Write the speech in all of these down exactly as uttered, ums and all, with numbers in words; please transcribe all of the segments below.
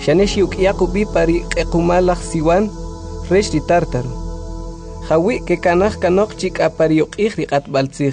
Shaneshi ukiakubi pari ekumalach siwan, resh di tartaru. Hawi ke kanach kanok chik apari ukih rikat baltzich.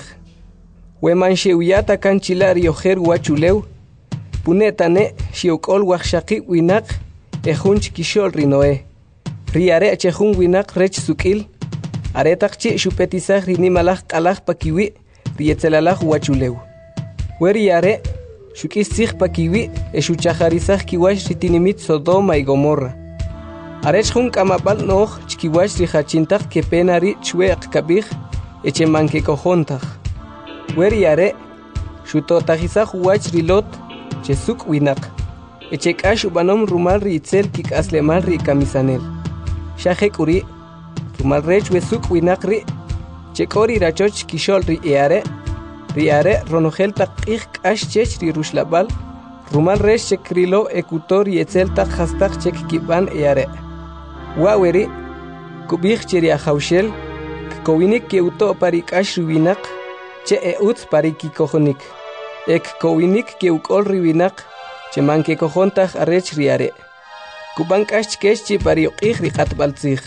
Weman sheuyata kanchilar yoher wachulew. Punetane shiukol wakshaki winak ejunch kishol rinoe. Riare chehun winak rech sukil. Aretak chi shupetizah rinimalach kalach pakiwi rietzelalach wachulew. Weriare shukisich pakiwi eshuchajarizah kiwash ritinimit Sodoma y Gomorra. Arech hun kamapal noh chkiwash rihachintach kepenari chweak kabij echemanke kojontach. Weriare shutotajizah wach rilot chesuk winak. Echekash ubanom rumal riitzel kik aslemal ri kamisanel. Shahek uri rumal rech wesuk winak ri chekori rachoch kishol ri eare. Riare ronogel takih kash chech ri rushlabal. Rumal rech chekrilo ekutor yetzel tak hastak chek kiban eare. Waweri kubih cheri ahaushel kowinik ke uto pari kash riwinak che eutz pari kikohonik. Ek kowinik ke ukol riwinak che manke kohontach arech riare. Kuban kash kesh pari okih rikat baltzich.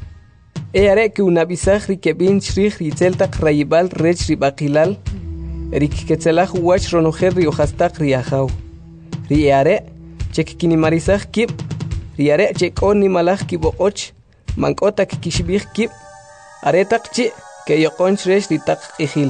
Eare ke unabisach ri kebin shrich ritzel tak rayibal rech ribakilal. Erik ketzelach wach ronogel ri ohastak riahau. Riare chek kinimarizach kib. Riare chek on ni malach kiboch. Mankotak kishbih kib. Aretak chi ke yokonch resh ritak ihil.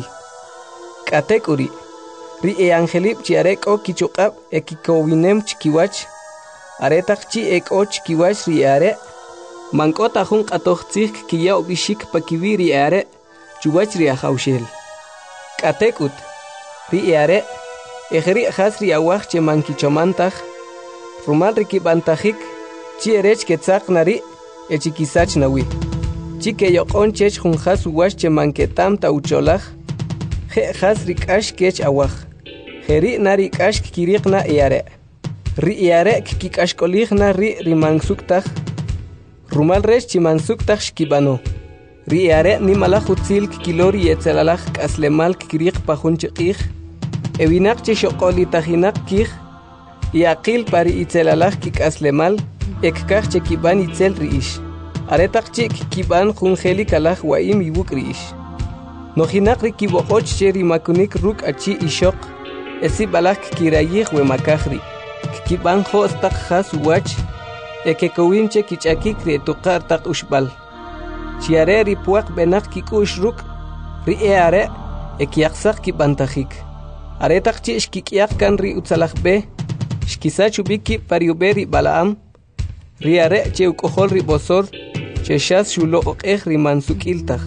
Katek uri. Ri e angelip chi arek o kichukab e kikowinem chikiwach. Aretak chi ek o chikiwach riare. Mankota hun katoch tzich kiya obishik pakiwi riare. Chuwach riahaushel. Katekut. Riare. Ejeri has riawach che mankichomantach. Rumal rikibantajik. Chi erech ketzak nari. Echikisach nawi. Chi ke yokon chech hun has uwash che manketam ta ucholach. Je has rikash kech awach. Jeri na rikash kirik na eare. Ri eare kikash kolich na ri rimansuktach. Rumal rech chimansuktach shkibano. Ri eare ni malachutzil kilori etzelalach kaslemal kirik pahun chikich. Ewinak che shokoli tajinak kich. Iaqil pari itzelalach kikaslemal. Ekkach che kiban itzel riish. Aretak che kiban jungeli kalach waim ibuk riish. Nojinak rikibohoch che rimakunik ruk achi ishok. Esi balak kirayih we makahri. Kiban hostak has wach. Eke kowin che kichakik re tukar tak ushbal. Chiare ripuak benak kikush ruk. Ri eare ekiaksak kibantajik. Aretak che shkikiak kan ri utzalach be. Shkisachu biki pariuberi balaam. Riare che ukohol ri bosor. Che shas shulo okeh ri mansukiltach.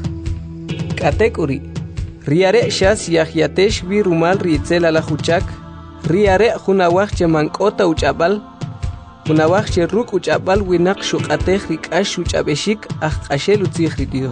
Katek uri. Riare shas yahyatesh vi rumal ritzel ala huchak. Riare hunawach che mankota uchabal. Hunawach che ruk uchabal winak shukatech rikash uchabeshik achashel utzich ri Dios.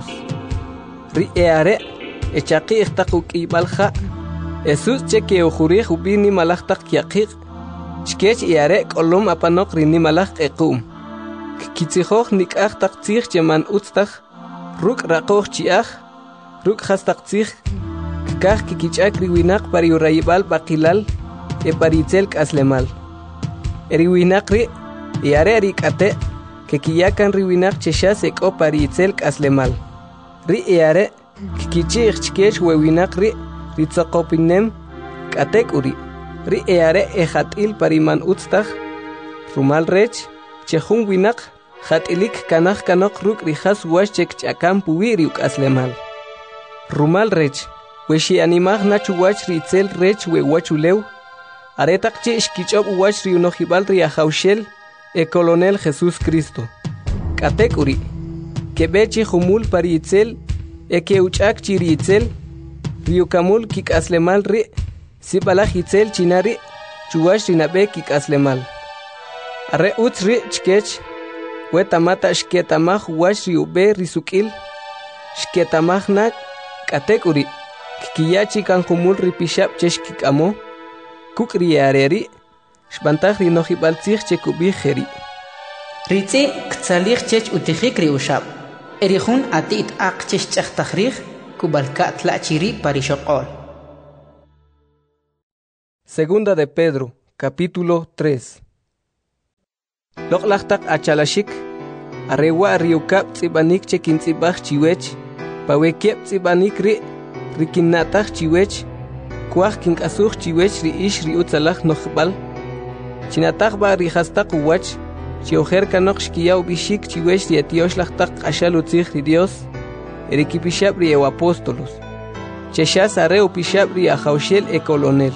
Riare echaki ichtakuk ibalcha. Esus che ke ujurih ubini malachtak yakik. Chkech iare kolom apanok rini malach ekum. Kitzihoch nikach tak tzich che man utztach. Ruk rakoch chiach. Ruk hastak tzich. Kach kikichak riwinak pari urayibal bakilal. E paritzel kaslemal. Eriwinak ri. Iare rikate. Kekiyakan riwinak cheshas eko paritzel kaslemal. Ri iare. Kikichich chkech wewinak ri. Ritzakopinem. Katek uri. Ri eare ejatil pariman utztach. Rumal rech. Chehun winak. Jatilik kanach kanok ruk rijas wash chek chakam puwiriuk aslemal. Rumal rech. Weshi animach nachu wach ritzel rech we wachulew. Aretak che shkichop wach riunojibal riahaushel. E colonel Jesús Cristo. Katek uri. Kebechi humul paritzel. E keuchak chiritzel. Riukamul kik aslemal ri. Sibalach itzel chinari. Chuwash rinabe kik aslemal. Are utz ri chkech. Wetamata shketamach wash riube risukil. Shketamach nak. Katek uri. Kikiyachi kan humul ripishap cheshkikamo. Kuk riareri. Shbantach rinojibal tzich chekubi jeri. Ritzi ktzalich chech utijik riushab. Erihun atit ak chech chachtajrich. Kubalka tlachiri parishokol. Segunda de Pedro, capítulo tres. loqlaqtaq achalashik arewa riukap tsibanik chekin tsibaj chiwech pawekep tsibanik ri rikinataq chiwech kuaj kink'asuj chiwech ri ish ri utzalaj noqbal chinataq ba rijastaq uwach chiojer kanoq xkiyaw bishik chiwech ri etioxlaqtaq q'axal utzij ri Dios erikipixab ri ew apóstolos chexas are upixab ri ajawxel e colonel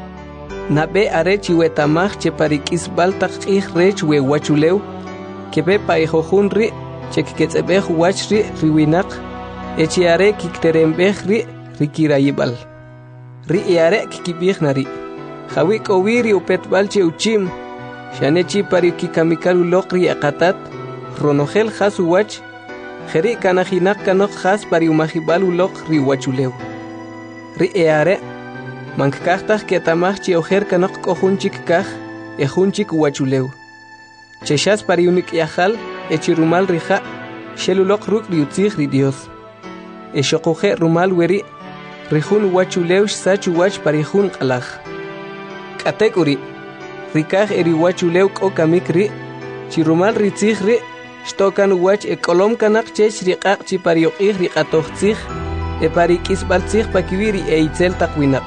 nabe are chiwetamaj cheparik'isbal taq q'ij rech we wachulew kebe paijojun ri chekiketz'ebej wach ri riwinaq echi are kikterembej ri rikirayibal ri iare kikibij nari jawi k'owi ri upetbal che uchim xane chi parikikamikal uloq ri aqatat ronojel jas uwach jeri kanajinaq kanoq jas pariumajibal uloq ri wachulew ri iare mankajtaj ketamaj chi ojer kanoq k'ojunchik kaj ejunchik wachulew chexas pariunik'yajal echi rumal rija xeluloq ruk' ri utzij ri Dios exoquje rumal weri rijun wachulew xsach uwach parijun q'alaj k'atek uri rikaj eri wachulew k'o kamik ri chi rumal ri tzij ri xtokan uwach e k'olom kanaq chech ri q'aq' chi parioq'ij ri q'atoj tzij e parik'isb'al tzij pakiwi ri e itzel taq winaq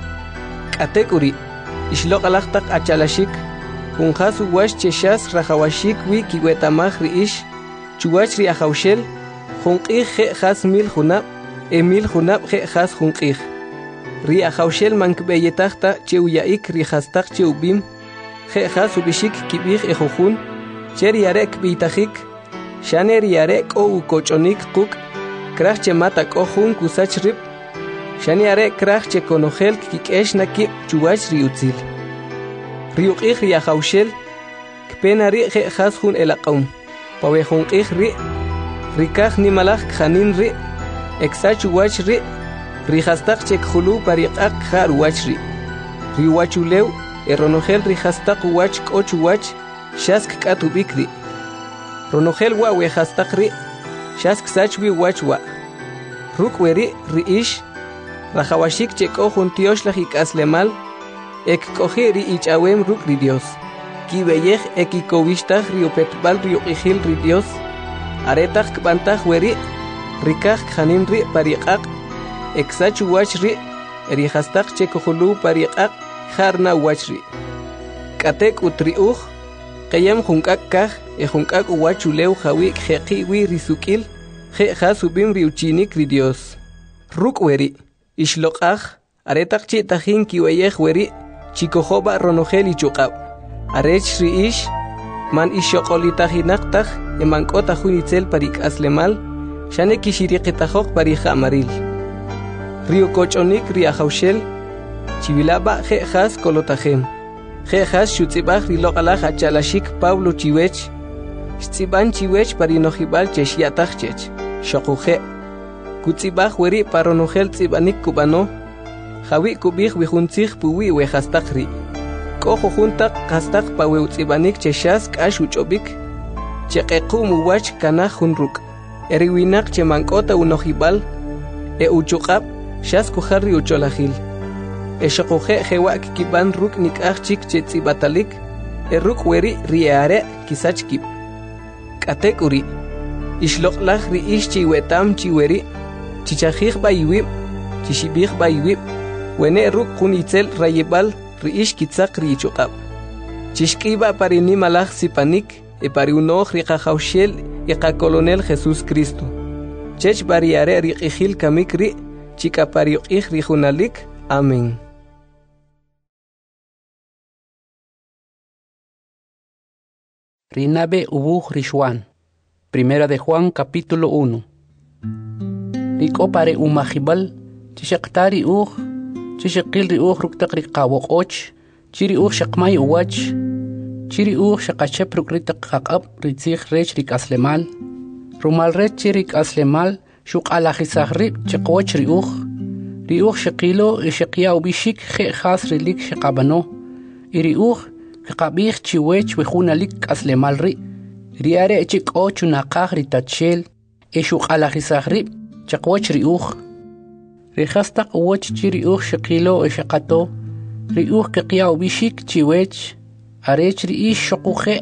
k'atek uri ixloq alaj taq achalashik junjas uwach chexas rajawashik wi kiwetamaj ri ix chuwach ri ajawxel junq'ij je' jas mil junab e mil junab je' jas junq'ij ri ajawxel mankb'eyetaj ta che uya'ik ri jastaq che ub'im je' jas ub'ixik kib'ij e jujun che ri are kb'iytajik xane ri are k'o ukoch'onik quk' kraj che mata k'o jun kusach rib' xane are kraj che konojel kik'ex nakib' chuwach ri utzil ri uq'ij ri ajawxel kpena ri je' jas jun elaq'om pawe junq'ij ri rikaj nimalaj kjanin ri eksach uwach ri ri jastaq che kjulu pariq'aq kjar uwach ri ri wachulew e ronojel ri jastaq uwach k'o chuwach xas kk'at ub'ik ri ronojel wa we jastaq ri xas ksach wi wach wa ruk' weri ri ix rajawashik che k'o jun tioxlaj ik'aslemal ek k'oji ri ich'awem ruk' ri Dios kib'eyej e kikowixtaj ri upetb'al ri uq'ijil ri Dios aretaj kb'antaj weri rikaj kjanin ri pariq'aq eksach uwach ri eri jastaq che kujulu pariq'aq jarna uwach ri k'atek ut ri uj qeyem junk'ak kaj e junk'ak uwach ulew jawi kjeqi wi ri suk'il je' jas ub'im ri uchinik ri Dios ruk' weri ixloq'aj aretaq chi tajin kiweyej weri chikojoba ronojel ichuq'ab' arech ri ix man ixoq'olitajinaq taj e mank'ota jun itzel parik'aslemal xane kixiriqitajoq parija'maril ri ukoch'onik ri ajawxel chiwilaba' je' jas kolotajem je' jas xutz'ib'aj ri loq'alaj achalashik Pablo chiwech xtz'ib'an chiwech parinojib'al che xya'taj chech xoquje kutz'ib'aj weri paronojel tz'ib'anik kub'ano jawi kub'ij wi juntzij puwi we jastaq ri k'o jujun taq jastaq pawe utz'ib'anik che xas k'ax uch'ob'ik che q'equm uwach kanaj jun ruk' eri winaq che mank'ota unojib'al e uchuq'ab' xas kujar ri ucholajil e xoquje jewa' kikib'an ruk' nik'aj chik che tz'ib'atalik e ruk' weri ri are kisach kib' k'atek uri ixloq'laj ri ix chi iwetam chi weri chichajij b'a iwib' chixib'ij b'a iwib' wene' ruk' jun itzel rayib'al ri ix kitzaq ri ichuq'ab' chixk'iba' parinimalaj sipanik e pariunoj ri qajawxel y qa colonel Jesús Cristo chech bariare ri q'ijil kamik ri chik'apariuq'ij ri junalik amén. Rinabe ubuj Rishwan. Primera de Juan capítulo uno. Riko pare umajibal chishaqtari uj chishaqil ri uj ruktaq ri qawoq'och chiri uj shaqmay uwach chiri uj shaqachep rukritaq qaq'ab ri tzij rech ri k'aslemal rumal rech chiri k'aslemal xuq'alajisaj rib chiqwoch ri uj ri uj shaqilo y shaqyaw bishik je' jas rilik shaqabano y ri uj qaqab'ij chiwech wejunalik k'aslemal ri ri are chik'o chunaqaj ri tachel e xuq'alajisaj rib chiqwoch ri uj ri jastaq uwach chiri uj shaqilo y shaqato ri uj qaqyaw bishik chiwech arech ri ix xoquje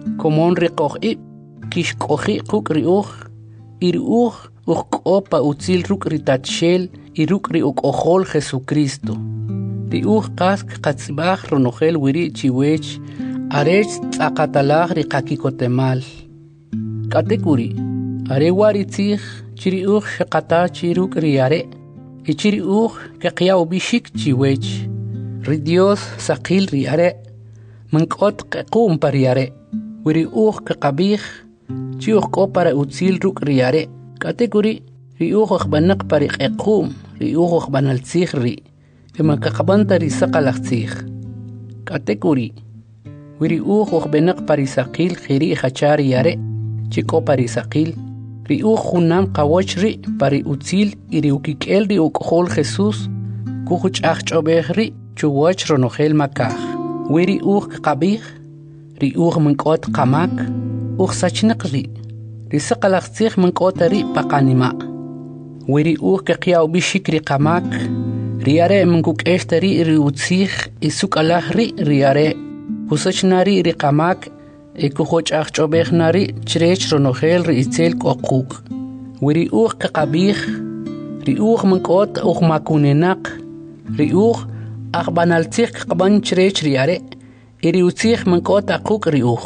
komon riqoqi kishqoqi quk riuj iriuj uqopa utzil ruk ritachel iruk ri uqojol Jesucristo riuj qask qatzbaj ronojel wiri chiwech arech tzaqatalaj riqakikotemal katekuri are waritzij chiriuj shaqata chiruk riare ichiriuj keqiyaw bishik chiwech ri Dios saqil riare mankot qequm pariare wiri uj keqabij chiuj ko para utzil ruk riare kategori ri uj khbanak pari qequm ri uj khbanaltzij ri ema kaqbanta ri saqalaqtzij kategori wiri uj khbanak pari saqil khiri khachari yare chiko pari saqil ri uj khunam qawoch ri pari utzil iri ukikel ri uqhol Jesus kujuch achchobej ri chuwach ronojel makaj wiri uj qabij ri uj mankot qamak uj sachniq ri ri saqalaqtzij mankot ri paqanima wiri uj keqiyaw bishik ri qamak ri are mankuk eshtari ri utzij isukalaj ri ri are usachnari ri qamak ekujoch achchobej nari chrech ronojel ri itzel qoquk wiri uj qabij ri uj mankot uj makunenaq ri uj aqbanaltzij qaban chrech ri are iri utzij mankot aquk ri uj.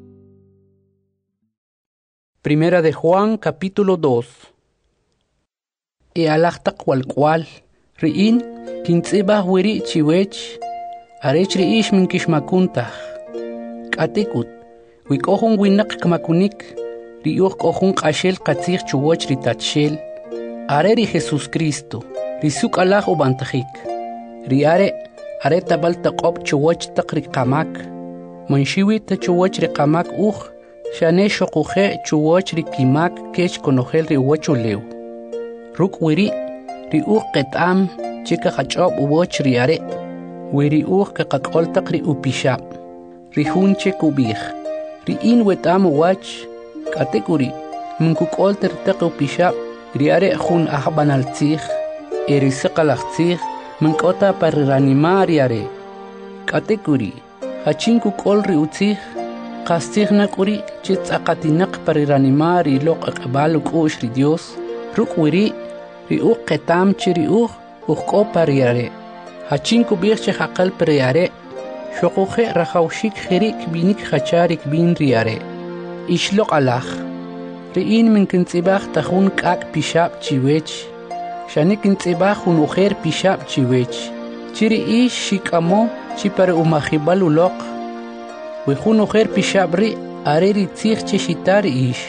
Primera de Juan capítulo dos. E alaqtaq walqwal riin kintzibaj wiri chiwech arech ri ish min kishmakuntaj katikut wikohun winaq kmakunik ri uj kohun qashel qatzij chuwoch ri tachel are ri Jesus Cristo ri sukalaj ubantajik ri are are tabal taqob chuwoch taqri qamak manshiwi ta chuwoch ri qamak uj shane shoquje chuwoch ri kimak kech konojel ri wochulew ruk wiri ri uj qetam chika qachob uwoch ri are wiri uj qaqol taqri upishab ri hunche kubij ri in wetam wach kategori minkukol tertaq upishab ri are jun ahbanaltzij eri saqalaqtzij minkota parranimar yare kategori hachinku kol ri utzij qastij nakuri chitzaqatinaq parranimar ri loq aqbal kush ri Dios ruk wiri ri uq qetam chiri uq uqo pariyare hachinku birche haqal pariyare shoquje rajawshik khirik binik khacharik bin riyare ishloq alaj riin min kintzibaj tajun kak pishab chiwech shani kintzibaj un ujer pishab chiwech chiri ish shikamo chipare umajibal uloq we jun ujer pishab ri are ri tzij chishitar ish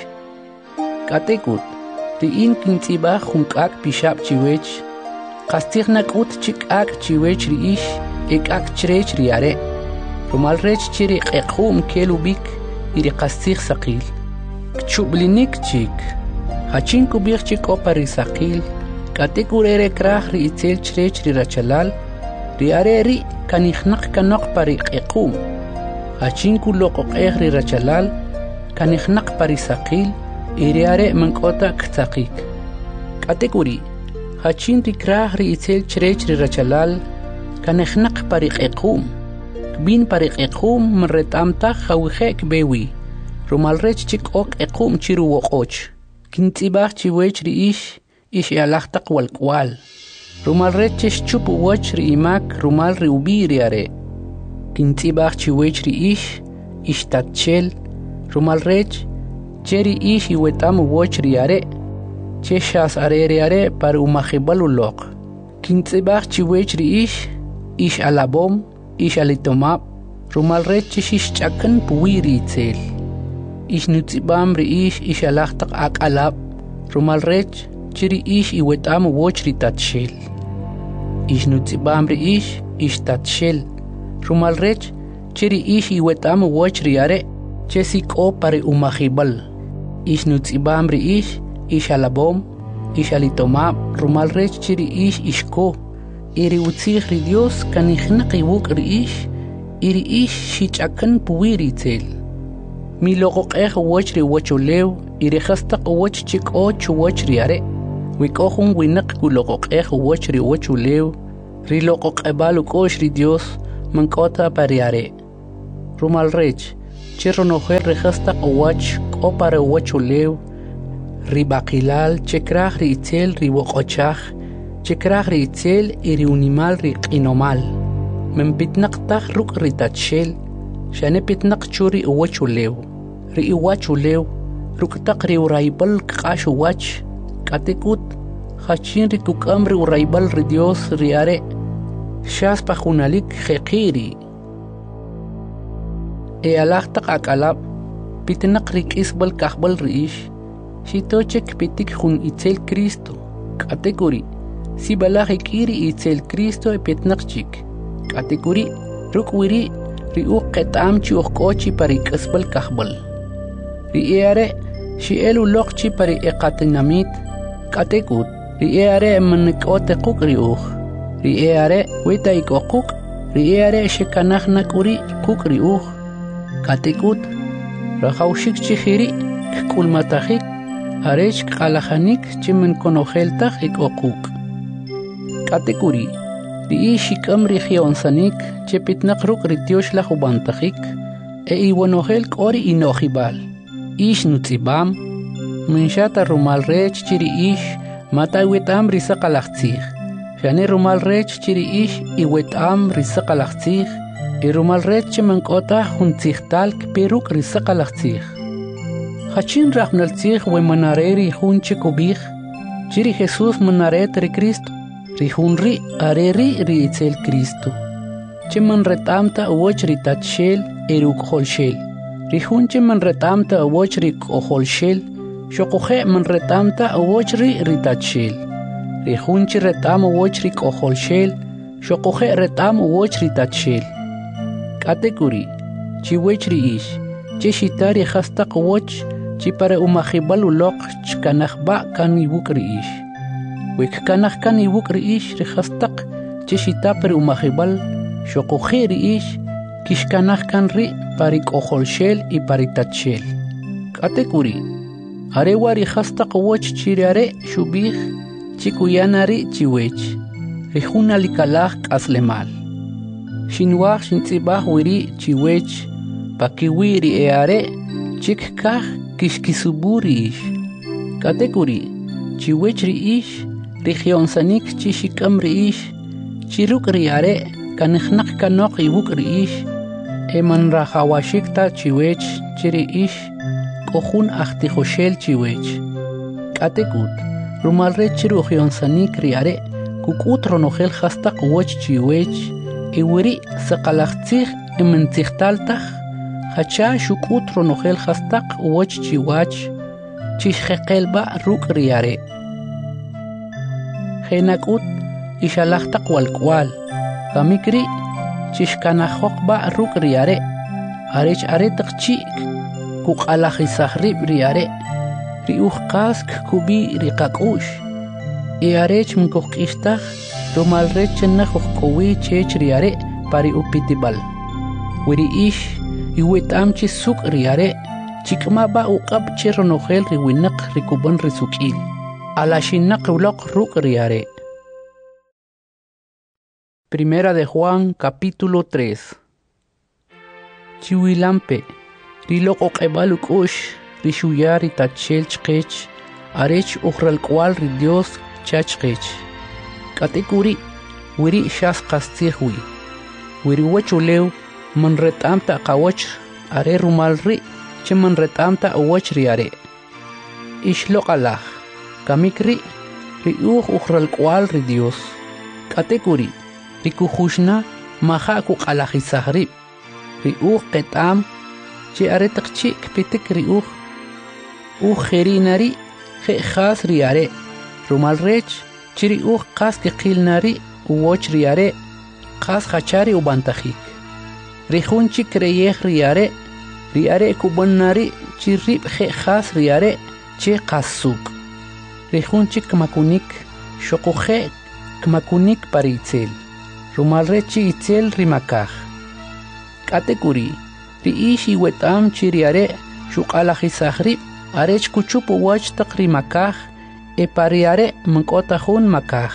katekut riin kintzibaj un kak pishab chiwech qastij nakut chikak chiwech ri ish ekak chrech ri are rumal rech chiri qequm kelubik iri qastij saqil kchublinik chik hachin kubik chik opari saqil katekurere kraj ri itzel chrech ri rachalal ri are ri kanijnaq kanok pari qequm hachin kuloqoq ej ri rachalal kanijnaq pari saqil iri are mankota ktsaqik katekuri hachin ri kraj ri itzel chrech ri rachalal kanijnaq pari qequm bin pariq equm mretamtaj khawjek bewi rumal rech chik ok equm chiru woqoch kintzibaj chiwech ri ish ish alaqtaq walqwal rumal rech chup woch ri imak rumal ri ubiri are kintzibaj chiwech ri ish ish tatchel rumal rech cheri ish iwetam woch ri are cheshas are ri are par umajibal uloq kintzibaj chiwech ri ish ish alabom ish alitomab rumal rech chish chakan puwiri itzel ish nutzibam ri ish ish alaqtaq aqalab rumal rech chiri ish iwetam woch ri tatshel ish nutzibam ri ish ish tatshel rumal rech chiri ish iwetam woch ri are chesiko pare umajibal ish nutzibam ri ish ish alabom ish alitomab rumal rech chiri ish ishko iri utzij ri Dios kanijnaq iwuk ri ish iri ish shichakan puwiri itzel mi loqoqej woch ri wochulew iri khastaq woch chik och woch ri are wikohun winaq kuloqoqej woch ri wochulew ri loqoqebal ukosh ri Dios mankota pariare rumal rech Chirronojer rejasta owach, opare owachulew, ribakilal, chekraj riitzel ribokochaj, chekraj riitzel iriunimal riqinomal. Mempitnak taj ruk ritachel, shane pitnak churi owachulew. Ri iwachulew, ruktak ri uraibal kash wach, katekut, hachin ri kukamri uraibal ri Dios riare, shas pajunalik jekiri. E alachtak akalab, pitnak rik isbal kahbal riish, shitochek pitik jun itzel Cristo, katekuri, si balajikiri itzel Cristo e pitnak chik, katekuri, rukwiri, ri uq ketamchi uqkochi parik isbal kahbal. Riere, si elu lokchi pari ekatinamit, katekut, riere menikote kuk riuch, riere wita ikokuk, riere shekanach kuri kuk riuch, katekut, rahaushik chihiri, kulmatahik, arech kalahanik chimen konoheltach ikokuk. Katekuri, riishik amri hionsanik, chepitnak ruk ritiosh la hubantahik, e iwanohel kori inohibal. Ish nutzibam, minshata rumal rech chiri ish, mata iwetam risa kalachtzig. Shane rumal rech chiri ish, iwetam risa kalachtzig, i rumal rech mankota huntzigtal kperuk risa kalachtzig. Hachin rachnaltzig we manareri hunche kubig, chiri Jesus manaret ri Cristo, ri hunri areri ri itzel Cristo. Cheman retamta uoch ritachel eruk holshel. Rihunche man retamta awochri oholshel, shokoje man retamta awochri ritachel. Rihunche retam awochri oholshel, shokoje retam awochri tachel. Katekuri, chiwechri ish, cheshitari hasta awoch, chipare umahibal ulok chkanachba kan ibukri ish. Wik kanach kan ibukri ish rihastak, cheshitapere umahibal, shokoje ri ish, kishkanach kan ri parik oholshel y paritachel. Katekuri, arewari hasta kawoch chiriare shubih, chikuyanari chiwech, rihuna likalach aslemal. Shinwach shintzibah wiri chiwech, pakiwiri eare, chikkach kishkisuburi ish. Katekuri, chiwech ri ish, rigionsanik chishikam ri ish, chiruk riare, kanechnak kanok ibuk ri ish, eman rahawashikta chiwech chiri ish kohun achtijoshel chiwech. Katekut, rumalre chirugionsanik riare, kukut ronogel hastak woch chiwech, iwiri sakalachtzig ementzigtaltach, hacha shukut ronogel hastak woch chiwach, chishjekelba ruk riare. Henakut ishalachtak walkwal, kamikri chishkanajokba ruk riare, arech aretak chik, kuk alajisahrib riare, riuch kask kubi rikakush, e arech mkokistach, rumalrech najokowi chech riare, pari upitibal. Wiri ish, iwetam chisuk riare, chikmaba uqab chironogel riwinak rikuban risukil, alashinak ulok ruk riare. Primera de Juan, capítulo tres. Chiwilampe, rilok oqebaluk ush, rishuyari tachel chkech, arech ukhral kwal ri Dios chachkech. Katekuri, wiri shas kastihwi. Wiri wachulew, man retamta kawach, are rumalri, che man retamta awach riare. Ishlok alach, kamikri, ri uch ukhral kwal ri Dios. Katekuri, rikujushna maha kuk alajisahrib, riuch ketam, che aretak chik pitik riuch, uch herinari, he khas riare, rumalrech, chiriuch kas kikilnari, uwoch riare, kas hachari ubantajik. Rihunchi kreyech riare, riare kubannari, chirib he khas riare, che kasuk. Rihunchi kmakunik, shokuhe kmakunik paritzel. Rumalrechi itzel rimakaj. Katekuri, riish iwetam chiriare, shukalajisahrib, arech kuchupu wachtak rimakaj, e pariare mankotajun makaj.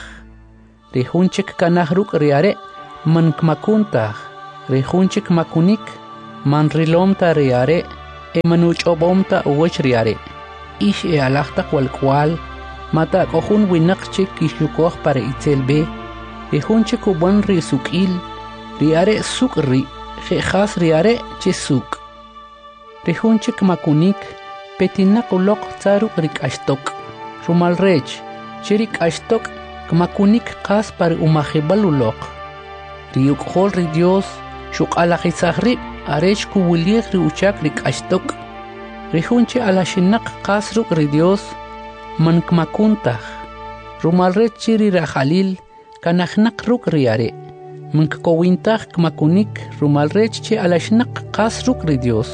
Rihunchik kanahruk riare, mankmakuntaj, rihunchik makunik, man rilomta riare e manuchobomta uwech riare ish e alachta wal kwal mata kohun winakche kishukoh para itzelbe e hunche kuban ri sukil riare sukri khas riare che suk rihunche kmakunik petinak ulok tsaruk rikashtok rumal rech chirik ashtok kmakunik qas par umahibal ulok riuk hol ri Dios shuk alakhisahri arech kuwilir ri uchak rikashtok rihunche alashinak qas ruk ri Dios man kmakuntah rumal rech chiri rahalil kanahnak ruk riare man kowintah kmakunik rumal rech che alashnak qas ruk ri Dios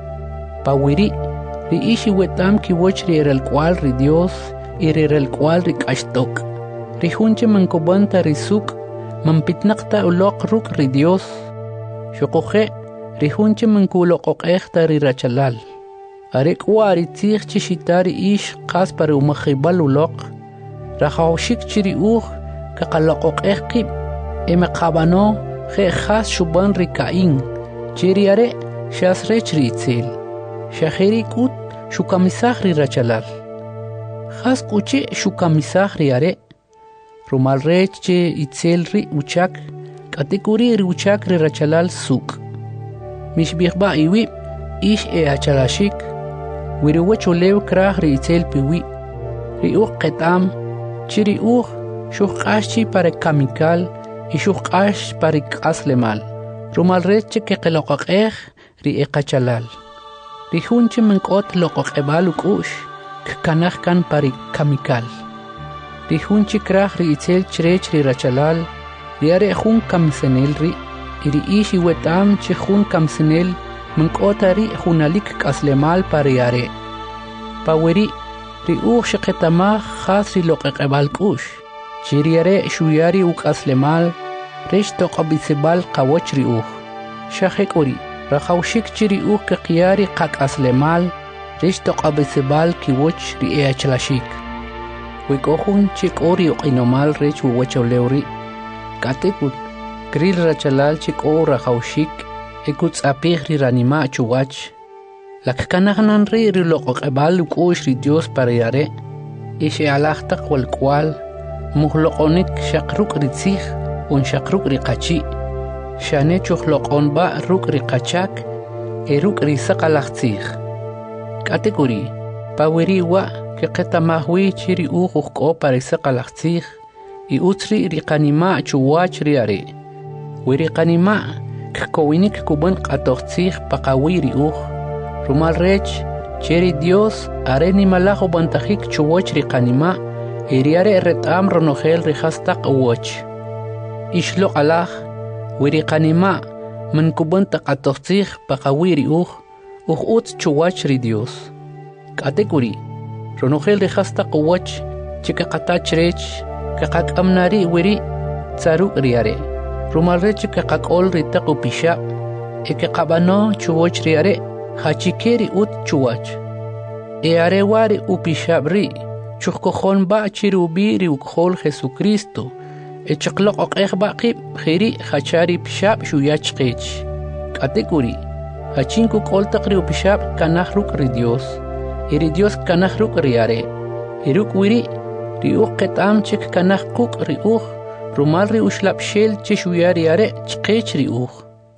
pawiri ri ishi wetam ki woch ri el cual ri Dios y ri el cual ri kashtok ri hunche man kobanta ri suk man pitnaqta uloq ruk ri Dios shuqoje ri hunche man kuloqoqehta ri rachalal arek wari tzig chi shitari ish qas par umakhibal uloq rahawshik chiri uh ka qaloqoqeh qib eme qabano khe khas shuban ri kain chiriare shasrech ri itzel shahiri kut shukamisah ri rachalal khas kuche shukamisah ri are rumal rech che itzel ri uchak katikuri ri uchak ri rachalal suk mishbikhba iwi ish e achalashik wiri wacho lew krah ri itzel piwi ri uq qetam chiri uq shuq qashi para kamikal y shuq qash para qaslemal rumal rech che qeloqaqeh ri eqachalal rihunche menkot loqoqebal ukush kanah kan pari kamikal rihunche krah ri itzel chrech ri rachalal riare hun kamsenel ri iri ishi wetam che hun kamsenel menkotari hunalik kaslemal pariare paweri ri uh shqetama khas ri loqoqebal kush chiriare shuyari ukaslemal resh toqabisebal qawoch ri uh shahekori rahawshik chiri uh ke qiyari qak aslemal rish toqabisebal kiwoch ri eachlashik wikohun chik ori oqinomal rech wachawlewri katekut kril rachalal chik o rahawshik ekut apih ri ranima chuwach lakkanahnan ri ri loqoqebal ukush ri Dios parayare ishe alaqtaq wal kwal muhloqonik shaqruk ri tzig un shaqruk ri qachi shane chukhloqon ba ruk ri qachak e ruk ri saqalaxtzig kategori paweri wa ke qetamahwi chiri u khko pare saqalaxtzig i utri ri qanima chuwach ri are wiri qanima kkowinik kuban qatoxtzig paqawi ri u rumal rech cheri Dios are ni malajo bantajik chuwach ri qanima e ri are retam ronogel ri khastaq woch ishlo alaj wiri qanima man kuban taqatoxtzig paqawiri uj uj ut chuwach ri Dios kategori ronogel ri khasta quwach chika qatach rech ka qakamnari wiri tsaru riare rumal rech ka qaqol ri taqu pisha e ka qabano chuwach riare hachikeri ut chuwach e are wari upishabri chukkohon ba chirubi ri ukhol Jesucristo echqloq oqeh baqib khiri khachari pishab shuyach qech kategori hachinku qoltaqri pishab kanahruk ri Dios iri Dios kanahruk riare iruk wiri ri uqetam chik kanahquk ri uq rumal ri ushlab shel chishuyari are chqech ri uq.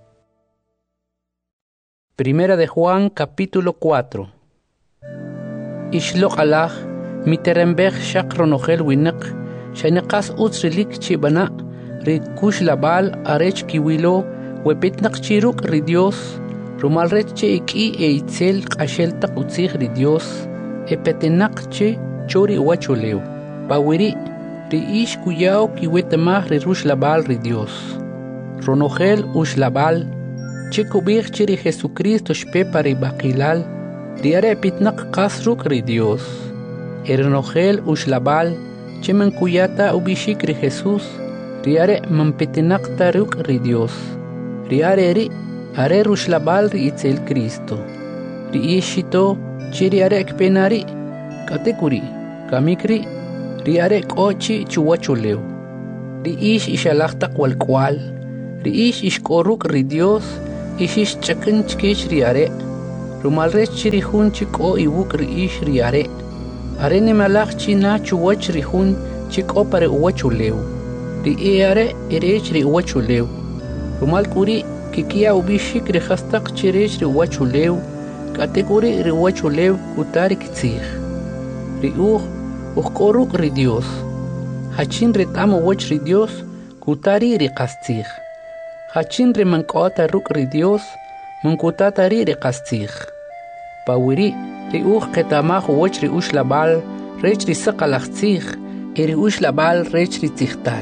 Primera de Juan capítulo cuatro. Ishloq alaj miterembech shaqronogel winak shayneqas utsrilik chibana ri kush labal arech kiwilo wepitnaq chiruk ri Dios rumal rech che iki e itzel qashel taqutzig ri Dios e petenaq che chori wacholeo pawiri ri ish kuyao kiwetamah ri rush labal ri Dios ronogel ush labal che kubig chiri Jesucristo shpe pari baqilal ri are pitnaq qasruk ri Dios e ronogel ush labal che man kuyata ubishik ri Jesús riare man petinaq taruk ri Dios riare ri are rushlabal ri itzel Cristo ri ishito chiri are ekpenari katekuri kamikri ri are qochi chuwachuleo ri ish ishalaqtaq wal kwal ri ish ishkoruk ri Dios Ishish chakin chkech riare. Rumal rech chiri hun chik o iwuk riish riare. Are ne malach china chuwach rihun chik o pare uwachu leu. Ri eare erech ri uwachu leu. Rumal kuri kikia ubishik ri khastak chirech ri uwachu leu. Kategori ri uwachu leu kutari kitzich. Ri uch uchkoruk ri Dios. Hachin retamo wach ri Dios kutari ri kastich. Hachin re mankota ruk ri Dios mankutata ri ri kastich. Pawiri ri uch ketamach wach ri ush labal rech ri sakalach tzich eri ush labal rech ri tzichtal.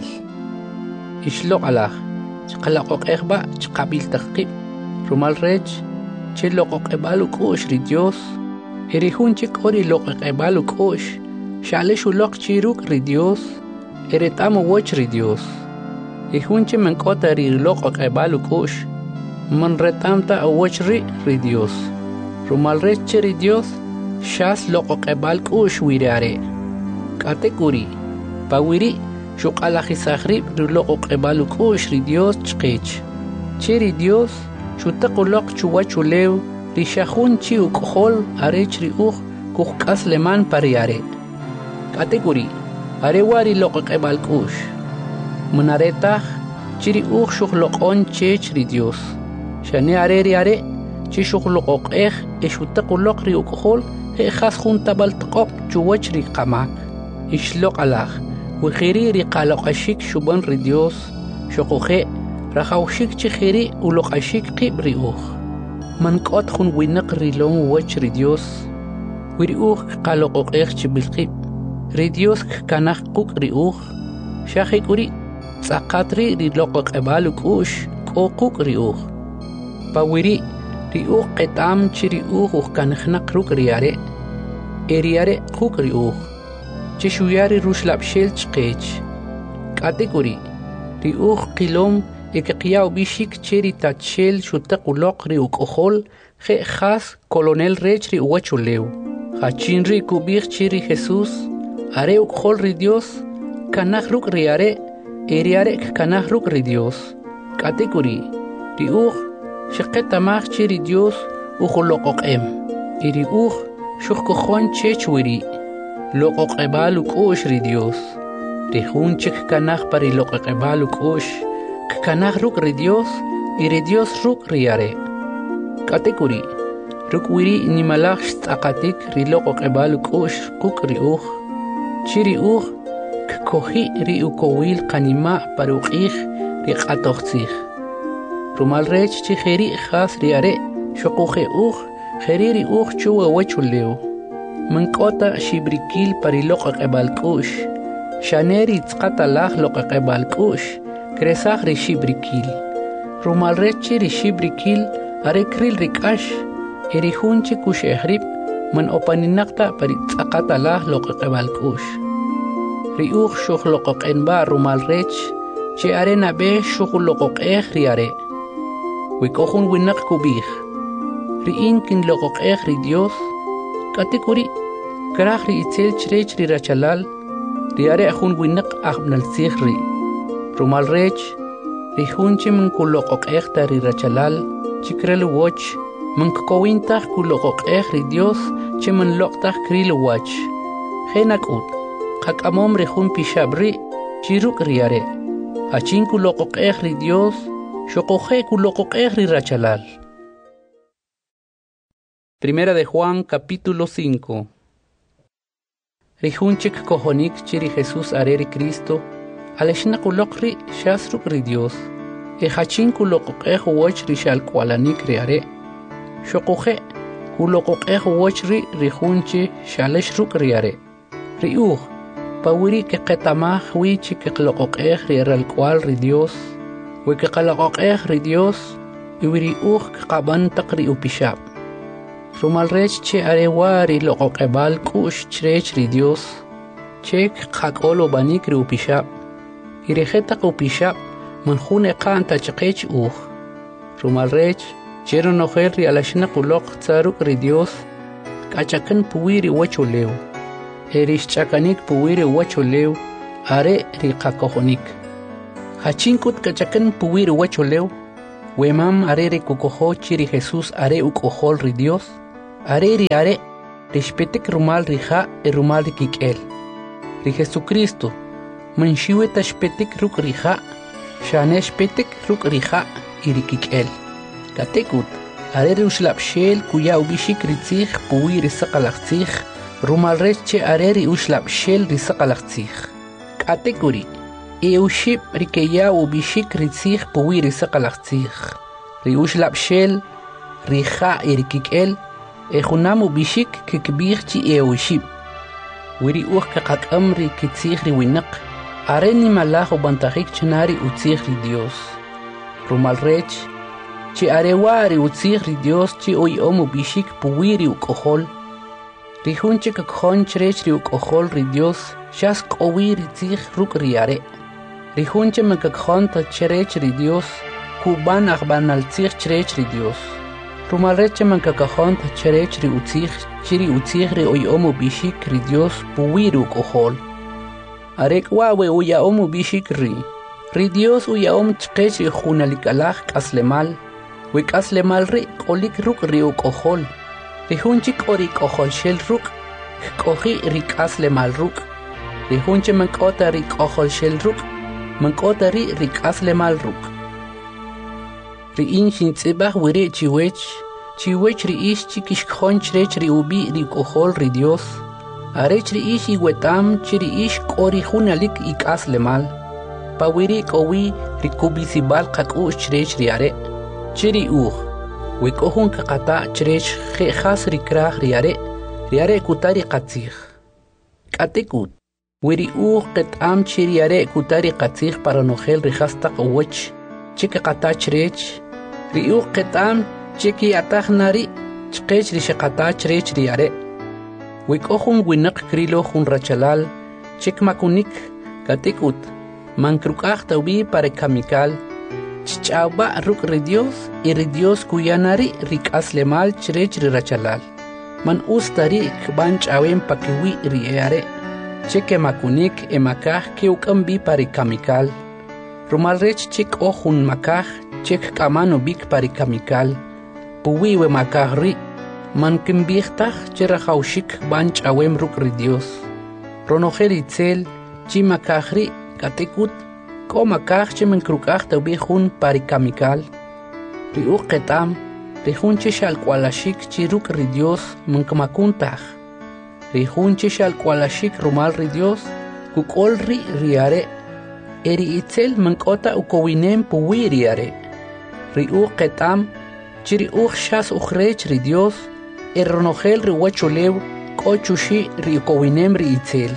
Ishlok alach chkalakok echba chkabil takib. Rumal rech chilokok ebalu kush ri Dios eri hunchik ori lokok ebalu kush shalishu lok chiruk ri Dios eri tamo wach ri Dios. Ihunche menkota ri lokok ebalu kush man retamta awach ri ri Dios. Rumal rech ri Dios shas lokok ebal kush wirare. Kategori pawiri shuk alachisakhrib ri lokok ebalu kush ri Dios chkech. Chiri Dios shutakulok chuwachu leu ri shahun chi ukhol arech ri ukh kukhkas leman pariare. Kategori are wari lokok ebal kush. Munaretach chiri ukh shuk lokon chech ri Dios. Shane are ri are chi shuk lokok ech e shutakulok ri ukhol he khas junta baltqop chuwach ri qamak. Ishlok alach وخيري رقالق أشيك شبان رديوس شقوخي رخوشيك تخيري ولق أشيك قيب ريوخ من قد خون وينق ريلون وش رديوس وريوخ قالق أخيخ تبالقيب رديوس كناخ قوك ريوخ شاخي كوري ساقاتري ريلوق قبالك أوش قوقوك ريوخ باوري ريوخ قطعام چي ريوخ وكانخنق روك رياري إرياري قوك ريوخ چشویاری روش لبشل چقیچ. کاتگوری ریوخ قیلوم یک قیاو بیشیک چری تاتشل شوته قلق ریوک اخول خی خاص کلونل ریچ ری وچو لیو. خاچین ری کوبیخ چری خسوس اره اخول ری دیوس کناخ روک ریاره ایریاره کناخ روک ری دیوس. کاتگوری ریوخ شقه تماخ چری دیوس اخلق اقیم. ایریوخ شخ کخون چچ وری. لوق قبالو كوش ري ديوس ريخون چك كناخ بري لوق قبالو كوش كناخ روك ري ديوس إري ديوس روك رياري كاتيكوري روك ويري إني ملاخش تاقاتيك ري لوق قبالو كوش كوك ريوخ چي ريوخ كوخي ريو كويل قنيما باروقيخ ريق أتوخسيخ رومال ريچ چي خيري خاص رياري شقوخي اوخ خيري ريوخ چوه وچو ليو من قوتا شبريكيل بري لوق قبالكوش شانيري تقاتا لاخ لوق قبالكوش كريساخ ري شبريكيل رومال ريتشي ري شبريكيل اري كريل ريكاش اري خونشي كوش اخريب من اوباني نقطة بري تقاتا لاخ لوق قبالكوش ريوخ شوخ لوق انبا رومال ريتش شي اري نابي شوخ لوق اخ رياري ويكوخون وينق كوبيخ ريين كن لوق اخ ري ديوس كاتيكوري كراخ ري إتيل چريچ ري رچلال رياري أخون وينق أخبن السيخ ري رومال ريچ ري خونچي من كولوقوق إخ ري رچلال چكرل ووچ من كوين تاخ كولوقوق إخ ري ديوس چه من لوق تاخ كريل ووچ خينك اوت قاك أمام ري خون بيشاب ري چيروك رياري هچين كولوقوق إخ ري ديوس شقوخي كولوقوق إخ ري رچلال. Primera de Juan, capítulo cinco. Rihunchik kohonik chiri Jesús areri Cristo, aleshna kulokri shasruk ri Dios, e hachin kulokokeh woch rishal kwalanik riare, shokohe kulokokeh woch ri rihunchi shaleshruk riare. Riuh, pawiri ke ketamah wichi ke klokokeh riaral kwal ri Dios, we ke kalokokeh ri Dios, iwiri uh ke kaban takri upishab. رومال ريچ چه اره واری لقو قبال کوش چريچ ري ديوس چه قاقولو بانيك ريو بيشاب يريخيتاقو بيشاب من خون قان تاچقيچ اوخ رومال ريچ چيرو نوخير ري علاشنقو لق تاروك ري ديوس كاچاكن پويري وچو ليو ايريش چاكانيك پويري وچو ليو اره ري قاقوخونيك هاچين كود كاچاكن پويري وچو ليو Wemam are ri kukoho chiri Jesús are ukohol ri Dios. Are ri are respetek rumal rija e rumal rikikel. Ri Jesucristo manshiwe tashpetek ruk rija. Shanesh petek ruk rija y rikikel. Katekut are ri ushlapshel kuya ubishik ritzich puwi risaqalachich. Rumal reche are ri ushlapshel risaqalachich. Katekuri Euship rikeya ubishik ritzich puwi risaqalachich. Ri ushlapshel rija y rikikel. Ejunam ubishik kikbich chi euship. Wiri uch kakak amri kitzich ri winak. Areni malach o bantahik chenari utzich ri Dios. Rumal rech. Chi arewari utzich ri Dios chi oi om ubishik puwiri ukohol. Ri hunche kakhon chrech ri ukohol ri Dios. Shas kowiri tzich ruk ri are. Ri hunche makakhon ta chrech ri Dios. Kuban akhban al tzich chrech ri Dios. Rumal reche man kakahon ta cherech ri utzich, chiri utzich ri oy omu bishik ri Dios puwiru kohol. Arek wawe uya omu bishik ri. Ri Dios uya om chkech ri khunalikalach kaslemal. We kaslemal ri kolik ruk ri ukohol. Ri hunchik ori kohol shel ruk. Kohi ri kaslemal ruk. Ri hunche man kota ri kohol shel ruk. Man kota ri ri kaslemal ruk. Ri inshin tsibach wiri chiwech, chiwech ri ish chikish khonch ri ubi ri kohol ri Dios. Arech ri ish iwetam chiri ish kori hunalik ikas lemal. Pa wiri kowi ri kubisibal kakush chrech ri are. Chiri uch, we kohun kakata chrech khas ri krach ri are, ri are kutari katzich. Katekut, wiri uch ketam chiri are kutari katzich para nogel ri hasta kowech, chika kata chrech. Riu ketam chiki atahnari chkech ri shakata chrech ri are. Wikohun winak krilo hun rachalal chik makunik katikut mankrukach taubi para kamikal chichaba ruk ri Dios y ri Dios kuyanari rik aslemal chrech ri rachalal. Man ustari kban chawen pakiwi ri are. Chike makunik emakah ke ukambi para kamikal. Rumal rech chik ohun makah chek kamano bik pari kamikal. Puwiwe makahri. Man kimbichtach chera haushik banch awem ruk ri Dios. Ronojeri tzel chi makahri katekut ko makah che men krukach taubi hun pari kamikal. Riu ketam rihun che shal kwalashik chi ruk ri Dios man kamakuntach. Rihun che shal kwalashik rumal ri Dios kukol ri riare. Eri itzel mankota ukowinem puwiri are. Riu ketam, chiri uch shas uchrech ri Dios, erronogel ri wacholew, kochushi ri ukowinem ri itzel.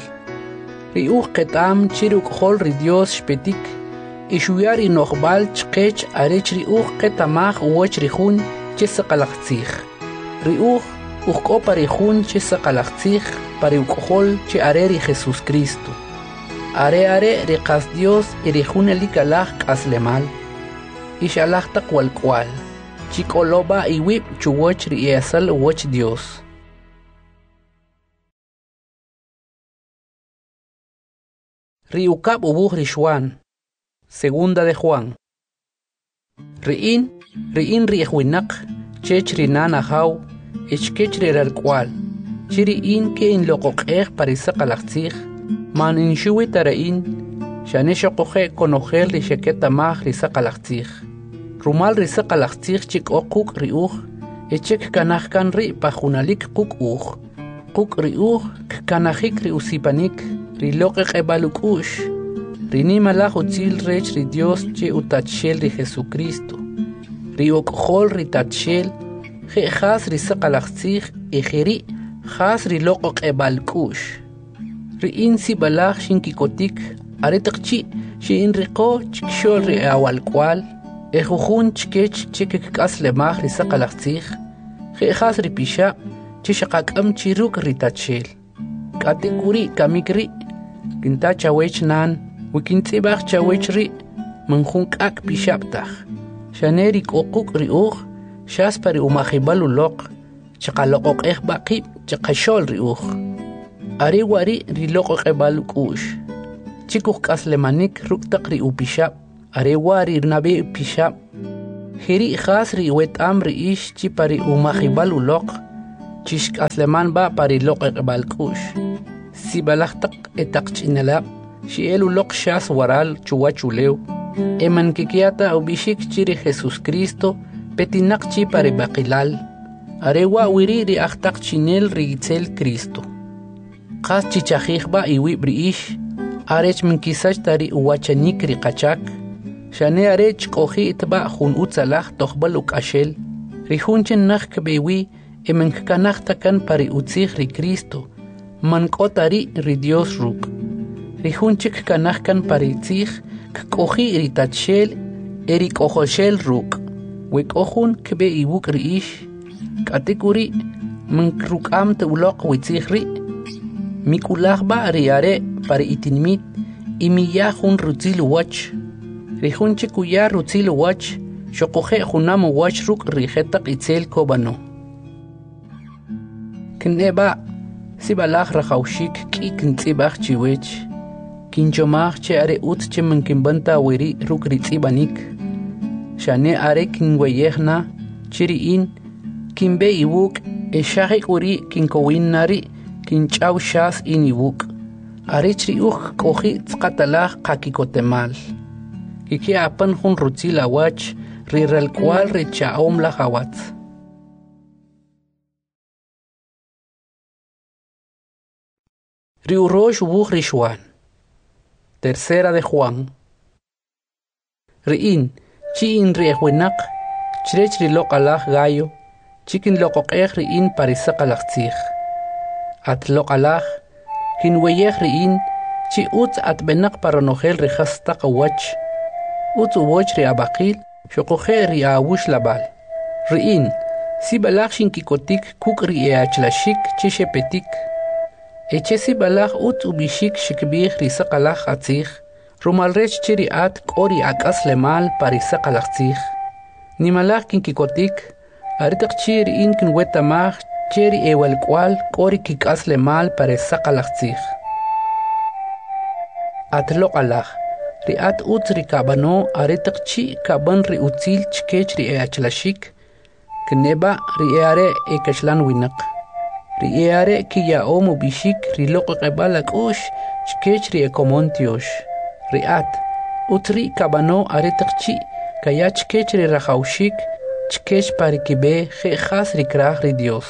Riu ketam, chiri ukhol ri Dios shpetik, ishuyari nochbal chkech arech ri uch ketamach wach ri hun chesakalachtzich. Riu uchkopa ri hun chesakalachtzich, pari ukhol che areri Jesus Cristo. Are are riqas Dios y rijuna likalach kaslemal. Ishalach ta cual cual. Chikoloba y wip chuwoch riesal woch Dios. Riukab ubuh rishwan. Segunda de Juan. Riin, riin riehwinak, chech rinana hau, ichkech riral cual. Chiriin ke in loqoqeh parisaqalachtzich. Man inshuwi tarain, shanesha kohe konogel li sheketa mach li sakalachtzich. Rumal ri sakalachtzich chik okuk riuch, echek kanach kan ri pajunalik kuk uch. Kuk riuch, kanachik ri usipanik, ri lokek ebalukush. Ri ni malach utzil rech ri Dios che utachel ri Jesucristo. Ri okhol ri tachel, je khas ri sakalachtzich, ejeri khas ri lokek ebalukush. Riin si balach shinkikotik, aretakchi, shin rico chikshol ri awal kwal, ejujun chikech chikik aslemach ri sakalachtzich, jehas ri pisha, chishakakam chiruk ri tachel. Katekuri kamikri, kinta chawech nan, wikintzibach chawech ri, manjunk ak pishaptach. Shaneri kokuk ri uch, shaspari umahibalu lok, chakalokok eh bakib, chakashol ri uch. Ari wari riloko kebalukush. Chikuk kaslemanik ruktak ri upishap. Are wari nabe pishap. Hiri khas ri wet amri ish chi pari umahibal ulok. Chishk asleman ba pari lok ekbal kush. Si balaktak etak chinalab. Shi el ulok shas waral chuachuleu. Eman kikiata ubishik chiri Jesus Cristo. Petinak chi pari bakilal. Arewa wiri ri aktak chinel ri itzel Cristo. Khas chichajikba iwi briish. Arech minkisach tari uwachanik ri kachak. Shane arech kohi itba jun utzalach tokhbal ukashel. Rihunchen nach kbewi emenkanach takan pari utzich ri Cristo. Mankotari ri Dios ruk. Rihunchik kanach kan pari tzich kohi ri tachel eri kohoshel ruk. Wek ohun kbe iwuk ri ish. Katekuri mankrukam te ulok witzich ri. Mikulach ba riare pari itinmit imiya jun rutzil wach. Rihunche kuya rutzil wach, shokoje junam wach ruk rijetak itzel kobano. Kneba, si balach rachaushik ki kintzibach chiwech, kinchomach che are ut che mankimbanta wiri ruk ritzibanik. Shane are kinweyehna, chiri in, kinbe iwuk, eshahik uri kinkowin nari, kinchaw shas in iwuk. Are chri uch kohi tzkatalach kakikotemal. Kiki apan jun rutzil awach, riral cual richaom la hawatz. Riurosh wuch rishwan. Tercera de Juan. Riin, chi in riehwenak, chrech rilok alach gayo, chikin lokok ech riin parisak alachtzich. At lok alach, kin weyech riin, chi utz at benak paranogel rihastak awach. Utsu woch ri abakil, shokoje ri awush labal. Riin, si balach shinkikotik kuk ri eachlashik chishepetik. Eche si balach ut ubishik shikbih ri sakalach atzich, rumalrech chiri at kori akas lemal pari sakalach tzich. Nimalach kinkikotik, aritak chiri in kinwetamach chiri ewel kwal kori kikas lemal pari sakalach tzich. Atlok alach. Riat ut ri kabano aritak chi kaban ri utzil chkech ri eachlashik, kneba ri eare ekashlan winak. Ri eare ki yaom ubishik ri loko qebalak ush chkech ri ekomontiosh. Riat ut ri kabano aritak chi kaya chkech ri rachaushik chkech parikibe je khas ri krach ri Dios.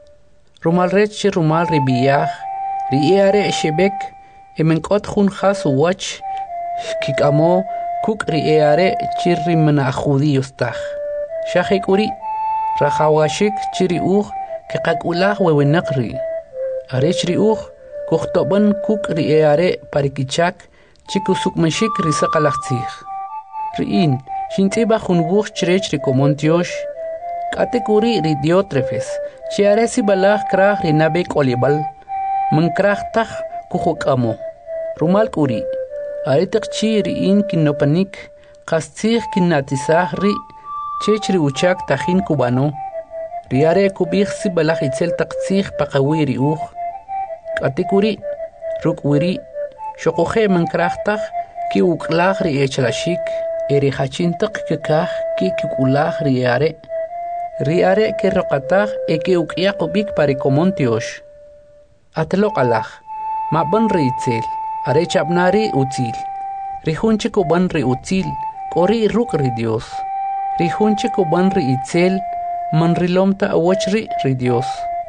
Rumal rech chi rumal ri biyach, ri eare shebek emenkot jun khas uwach Kikamo kuk ri eare chirri mena judíos taj. Shahik uri, rajawashik chiri uj kekak ulah wewenak ri. Arech ri uj, kuchtoban kuk ri eare parikichak chikusukmashik ri sakalachtzich. Riin, shintiba junbuch chirech ri komontiosh. Katek uri ri Diotrefes, chiare si balach krach ri nabek olibal. Man krach taj kuchokamo. Rumal uri. Aritak chi riin kinopanik, kastzich kinatisah ri, chech ri uchak tajin kubano. Riare kubich si balach itzel taktzich pakawiri uj. Katikuri, ruk wiri, shokoje mankrachtach ki uklach ri echlashik, eri hachintak kekach ki kikulach riare. Riare ke rokatach eke ukya kubik parikomontiosh. Atlok alach, maban ri itzel. Are chabnari utzil. Rihunche koban ri utzil, kori ruk ri Dios. Rihunche koban ri itzel, man rilomta awachri ri Dios.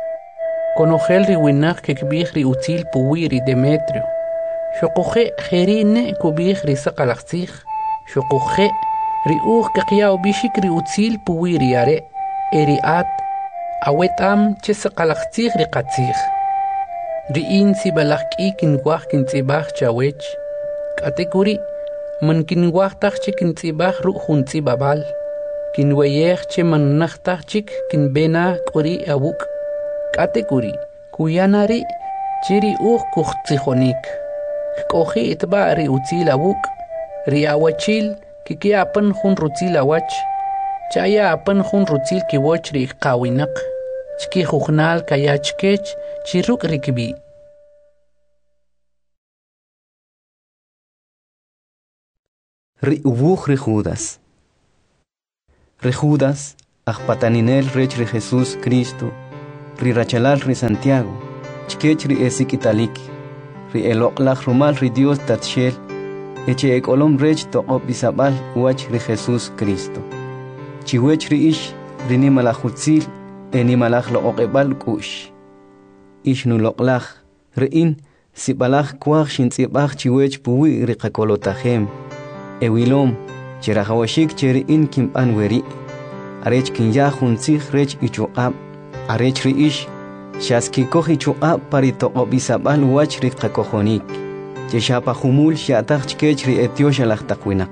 Konogel ri winak kekbih ri utzil puwi ri Demetrio. Shokoje jerine kubih ri sakalachtzich. Shokoje ri uj kekya ubishik ri utzil puwi ri are. Eri at, awetam che sakalachtzich ri katzich. Riin si balach ki kinwach kintzibach chawech. Katekuri, man kinwach tachchik kintzibach ru juntzibabal. Kinweyech che man nachtachchik kinbena kuri awuk. Katekuri, kuyanari chiri uj kuchtsijonik. Koji itba ri utzil awuk. Ri awachil kiki apan jun rutzil awach. Chaya apan jun rutzil kiwoch ri kawinak. Chki jujnal kaya chkech chiruk rikbi. Ri ubuch ri Judas. Ri Judas, ajpataninel rech ri Jesús Cristo, ri rachalal ri Santiago, chkech ri esik italik, ri eloqlaj rumal ri Dios tatshel, eche ekolom rech toqop bisabal wach ri Jesús Cristo. Chiwech ri ish, ri nimalajutzil, e nimalaj lo oqebal kush. Ish nuloqlaj, ri in, sibalaj kwaj shintzibaj chiwech puwi ri qakolotajem, ewilom, cherajawashik cheri in kimpan weri, arech kinya juntzig rech ichuqab, arech ri ish, shaskikoj ichuqab pari toqop bisabal wach ri qakojonik, cheshapa humul shataq chkech ri etiosh alaj taqwinaq.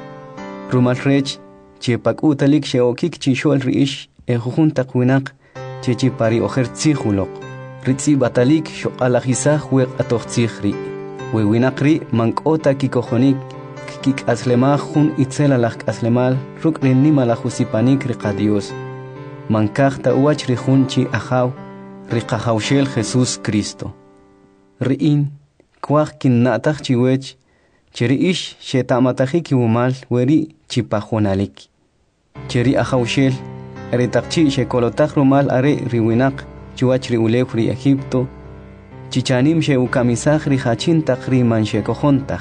Rumal rech, chepak utalik sheokik chishol ri ish, ejujun taqwinaq, chechi pari ojer tzijulok, ritzi batalik shoqalajizaj weq atoqtzij ri, wewinaq ri mankota kikojonik, kik aslemaj jun itzel alaj aslemal, ruk ri nimalajusipanik ri qadios, mankaj ta uach ri jun chi ajaw, ri qajawshel Jesús Cristo. Ri in, kwaj kinnataq chiwech, cheri ish shetamatajik iwumal weri chipajonalik. Cheri ajawshel, are taqchi shekolotaj rumal are riwinaq, chuach ri ulew ri Egipto, chichanim she ukamisaj ri hachintaq ri manshekojontaj.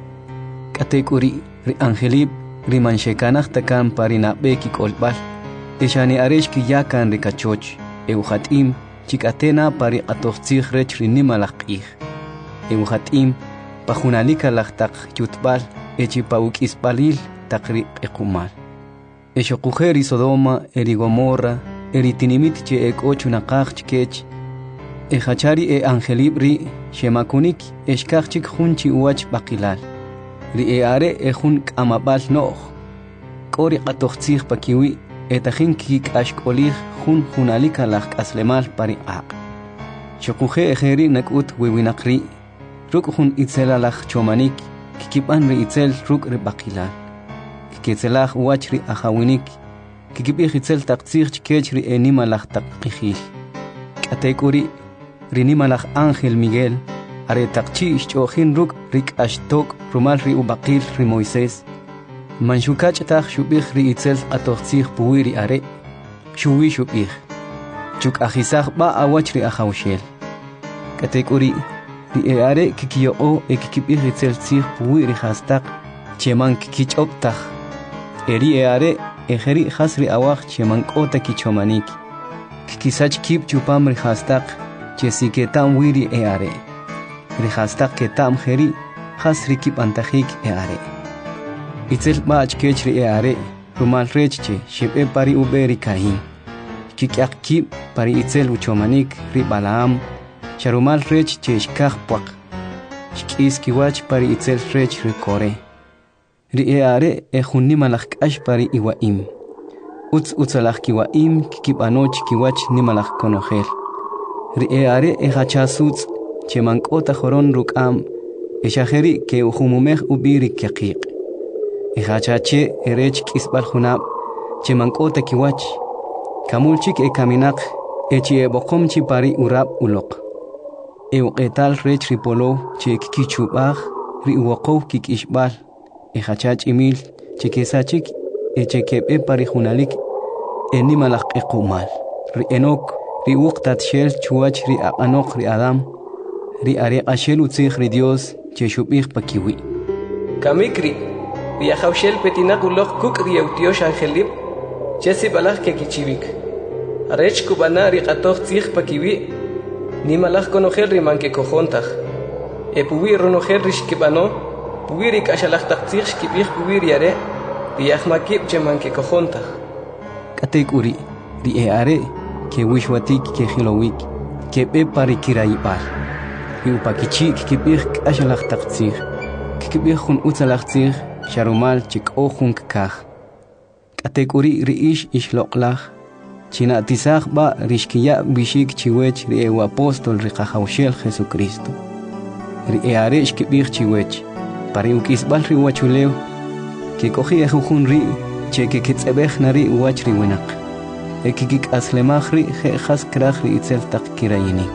Katek uri ri angelib ri manshekanaj takan pari nabeki kolbal, eshani aresh ki yakan ri kachoch, eujatim chikatena pari atoxtzij rech ri nimalaqij. Eujatim pajunalika lajtaq yutbal, echi pauk isbalil taqri ekumal. Eshokujer y Sodoma, eri Gomorra, eri tinimit che ek ocho naqaj chkech, e hachari e angelib ri, shemakunik, eshkachik junchi uach bakilal, ri e are e jun kamabal nooj, kori qatoxtzij pakiwi, etajin kik ashkolij jun junalika laj aslemal pari aq. Shokuje ejeri nakut wiwinakri, ruk jun itzela laj chomanik, kikipan ri itzel ruk ri bakilal. Ketzelaj wachri ajawinik, kikibij itzel taqtzij chkech ri enimalaj taqijil. Katekuri, ri nimalaj Ángel Miguel, are taqchi ishchojin ruk rik ashtok rumal ri ubaqil ri Moisés. Manshukach taj shubij ri itzel atoxtzij puwiri are, shuwi shubij. Chuk ajizaj ba awach ri ajawshel. Katekuri, ri e are kikiyoo e kikibij itzel tzij puwiri hastak, cheman kikichoptaj. Eri e are ejeri hasri awaj chemankota kichomanik. Kikisach kip chupam ri hastak, chesiketam wiri e are. Ri hastak ketam jeri, hasri kip antajik e are. Itzel bach kechri e are, rumal rechche, shibe pari uberi kahin. Kikyak kip pari itzel uchomanik ri Balaam, sharumal rech che shkaj puak. Shkis kiwach pari itzel rech ri Kore. Ri e are e junni malaj k'ax pari iwaim. Utz utzalaj kiwaim kikibanoch kiwach ni malaj konojel. Ri e are e hachasutz chemankota joron rukam e shajeri ke ujumumej ubiri kiaqiq. E hachache erech kisbal junab chemankota kiwach. Kamulchik e kaminaq e chi e boqomchi pari urab ulok. E uqetal rech ripolo che kikichubaj ri uwaqow kikishbal. E hachach imil, chekesachik, e chekebe pari junalik, e nimalak ekumal. Ri enok, ri uqtat shel chuach ri anok ri Adam, ri are ashel utzig ri Dios, che shubig pakiwi. Kamikri, ri ajawshel petinak ulok kuk ri eutiosh angelib, che si balaj ke kichivik. Arech kubana ri qatoch tzig pakiwi, nimalak konojel ri manke kojontaj. E puwi ronojel ri shkibano, puwiri kashalaj taqtzij shkibij puwiri are, ri ajmakib chemanke kojontaj. Katek uri, ri e are, ke wishwatik ke hilowik, ke be pari kirayipal. Ri upakichik kibij kashalaj taqtzij, kibij jun utzalaj tzij, sharumal chik ojun kakaj. Katek uri ri ish ishloqlaj, chinatizaj ba rishkiya bishik chiwech ri e apostol ri qajawshel Jesucristo. Ri e are shkibij chiwech, pari ukisbal ri wachulew, que cogí ejujun ri, che que kitzebej nari uach ri winaq. E kikik aslemaj ri je jas kraj ri itzel tak kirayinik.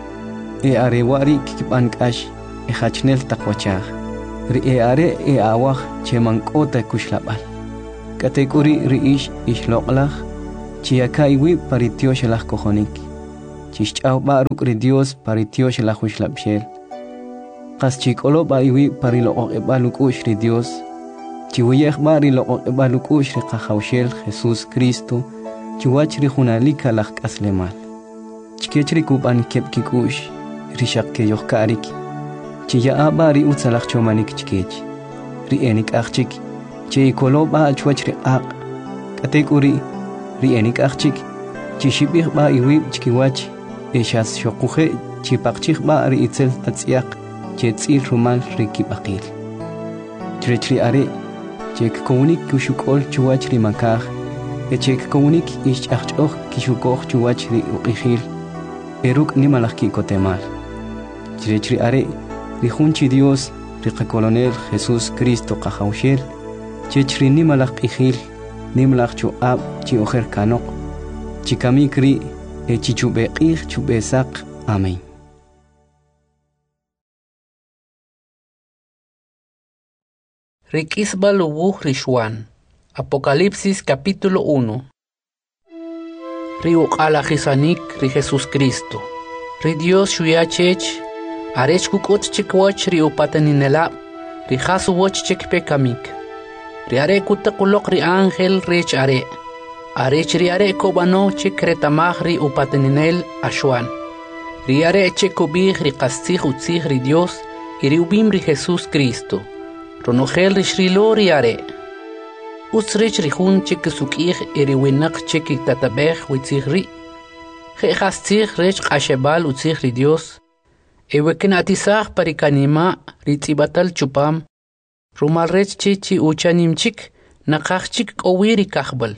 E are wari kikipan kash, e hachnel tak wachaj. Ri e are e awaj che mankota kushlabal. katekuri riish ishloqlaj chiyaka iwi paritiosh laj kojonik chishchau baruk ri Dios paritiosh laj wishlapshel qas chikolo ba iwi pariloq ebalukush ri Dios chiwiyej bari loq ebalukush ri qajawshel Jesús Cristo chiwach ri junalika laj kaslemal chikechri kuban kepkikush rishaq ke yohkarik chiya abari utsalaj chomanik chikech ri enik achik chi koloba chwach ri aq katekuri ri enik achik chi shibih ba iwi chikiwach eshas shoquje chi paqchig ba ri itzel tatsiaq chi tsil rumal ri kibaqil chri are chek komunik kushukol chwach ri makaj echek komunik ish achchoq kishukoj chwach ri uqijil eruk nimalaj ki kotemal chri are ri junchi Dios ri colonel Jesús Cristo qajawshel chechri nimalaj qijil nimlaj chu ab chi ojer kanok chikamikri e chichubeqij chubesaq amén. Riquisbal ubuj Rishwan Apocalipsis capítulo uno. Ri uqala jisanik ri Jesús Cristo ri Dios shuyachech arech kukut chikwach ri upataninela ri jasu woch chikpe kamik ri are kutakulok ri ángel rech are arech ri are kobano chikretamaj ri upataninel ashwan ri are chekobij ri qastzij utzij ri Dios y ri ubim ri Jesús Cristo ronogel ri shrilo ri are utzrech ri jun chikisukij y ri winak chikitatabej witzij ri jejastzij rech qashebal utzij ri Dios Ewekin atisaj parikanima ritzibatal chupam rumalrech chichi uchanimchik naqajchik qowiri kajbal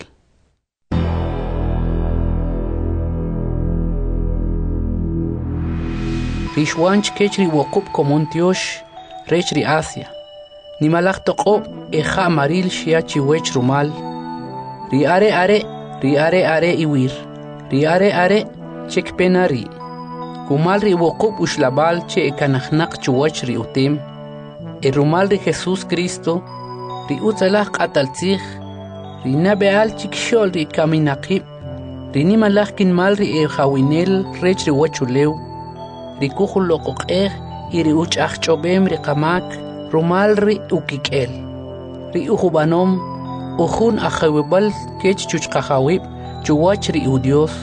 Rishwanch kechri wokup komontiosh rech ri Asia nimalaj toqob eja maril shiachi wech rumal ri are are ri are are iwir ri are are chekpenari Kumal ri wokub ushlabal che ekanajnaq chuwach ri utim e rumal ri Jesús Cristo ri utzalaj qataltzij ri nabeal chikshol ri kaminaqib ri nimalaj kinmal ri ejawinel rech ri wachulew ri kujul loqoqej y ri uch'ajch'obem ri qamak rumal ri ukikel ri ujubanom ujun ajawibal kech chuchqajawib chuwach ri udios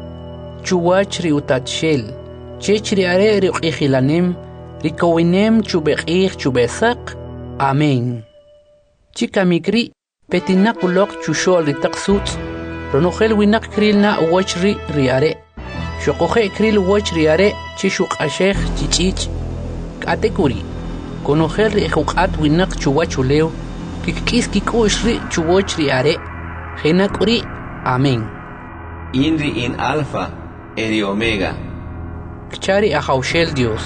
chuwach ri utatshel chechri are ri qijilanem ri kowinem chubeqij chubesaq amén chikamikri petinakulok chushol ri taqsut ronogel winak krilna wachri ri are shoqoje kril wach ri are chishuqashej chichich katekuri konogel ri juqat winak chuwachulew kikis kikush ri chuwach ri are jenakuri amén inri in alfa eri omega Kchari ajawshel Dios.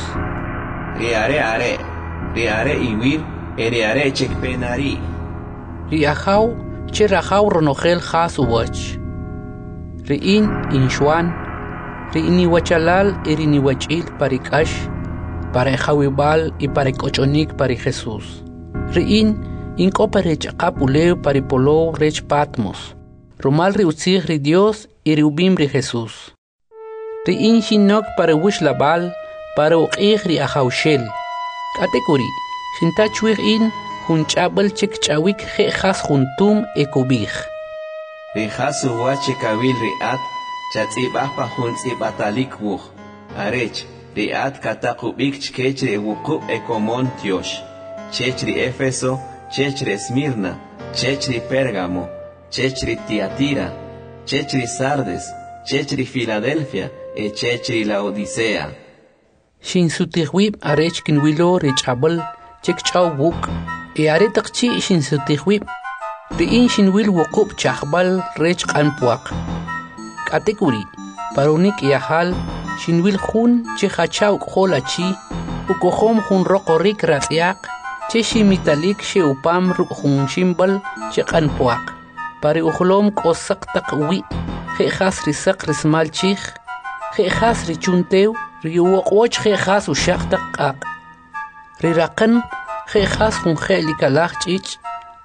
Ri are are, ri are iwir, eri are chekpenari. Ri ajaw, che rajaw ronogel jas uwach. Ri in inshwan, ri iniwachalal eri niwachil parikash, para ejawibal y para kochonik para Jesús. Ri in, inko para chakapuleo para polo rech patmos. Rumal ri utzig ri Dios y ri ubim ri Jesús. Ri in shinok para wish labal para uqij ri ajawshel katekuri shintachwig in junchabal chikchawik je khas juntum ekubij ri khasu wache kawil ri at chatzibah pa juntzibatalik wuj arech ri at kataqubik chkech ri wuku ekomon tiosh chech ri Efeso chech ri Esmirna chech ri Pérgamo chech ri Tiatira chech ri Sardes chech ri Filadelfia e chechri la Odisea. Shin sutihwib arech kinwilo richabal chekchaw wuk e aretaqchi shin sutihwib ri in shinwil wukub chahbal rech qanpuaq katekuri parunik yahal shinwil jun chehachaw qolachi ukohom jun roqorik ratsiaq che shimitalik she upam ru jun shimbal che qanpuaq pari uhlom qosaq taqwi khas risaq rismal chih khas richuntew riwoqoch khas ushaq taqaq riraqan khas jun khelikalaj chich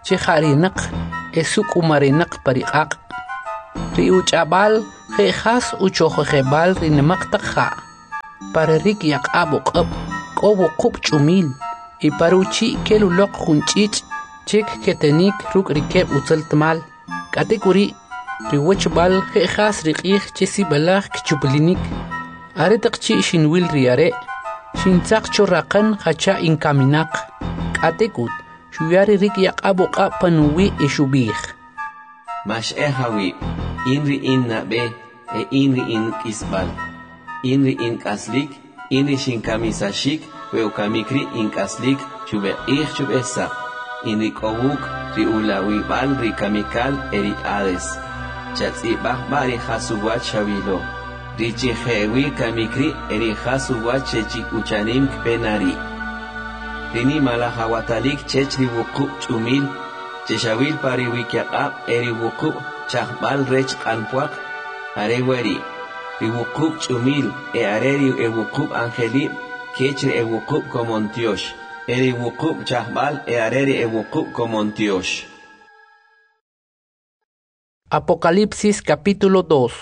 che jarinak esuk umarinak pariqaq ri uchabal khas uchokhebal ri namaktakha para rik yaqabu qab qobu qub chumil y paruchi keluloq junchich chek ketenik ruk rikeb utzaltmal katekuri riwachbal khas riqih chisi balagh kchublinik are taqchi shinwil riare shintzaq churaqan khacha inkaminak katekut shuyari rik yaqabu qapanuwi ishubih mash ehawi inri inna be e inri in kisbal inri in kaslik inri shinkamishashik weukamikri in kaslik chube ich chubesa inri kowuk ri ulawi bal ri kamikal eri ades chatsi bari hasuwat shavilo richi hewi kamikri eri hasuwat chechi uchanim penari rini malahawatalik chechri wuku chumil cheshawil pari wikiaqab eri wuku chahbal rech kanpuak areweri ri wuku chumil e areri e wuku angelib kechri e wuku komontiosh eri wuku chahbal e areri e wuku komontiosh. Apocalipsis capítulo dos.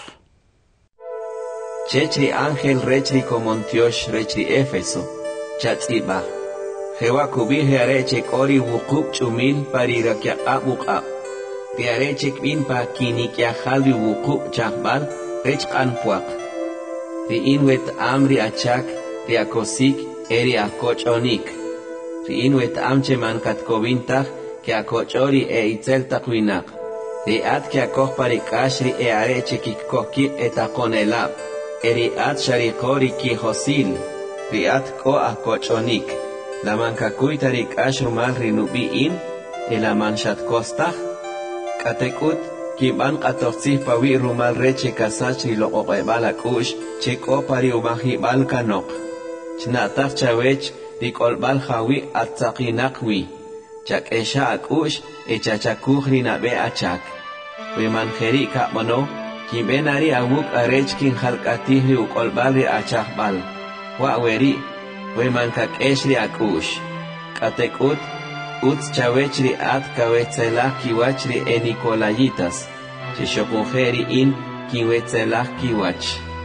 Chechri ángel rechri komontiosh rechri Éfeso chatsiba Jehová kubije areche kori wukub chumil pari rakyaqab wuqab ti areche kbin pa kinikyahali wukub chahbal rech kanpuak ti inwet amri achak ti akosik eri akochonik ti inwet amche mankat kobintah ke akochori e itzel takwinak ti at ke akoh pari kashri e areche kikkoki etakonelab eri at sharikori ki hosil ti at ko akochonik la mankakuy tarik ashrumal rinubiin ela manshat kostah katekut kiban qatoqsih pawi rumal reche kasachri loqoqebal akush cheko pari umahibal kanok chnataq chawech rikolbal hawi atzaqinaqwi chakesha akush echachakuj rinabe achak wemanjeri kamono kibenari awuk arech kin halqatihri ukolbal ri achaqbal waweri wemanka keshri akush katekut uts chawechri at kawetzelak kiwachri e Nicolayitas chishokujeri in kiwetzelak kiwach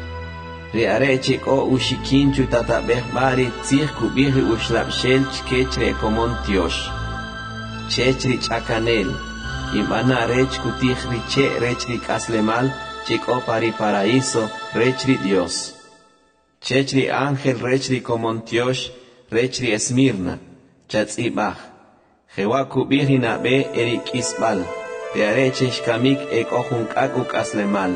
ri areche ko ushikin chutatabeh bari tzih kubihri ushlabshel chkechri komontiosh chechri chakanel kimbana rech kutihri che rechri kaslemal chiko pari paraíso rechri Dios chechri ángel rechri komontiosh rechri Esmirna chatzibach Jehová kubihri nabe eri kisbal te areche shkamik ek ojunkak ukaslemal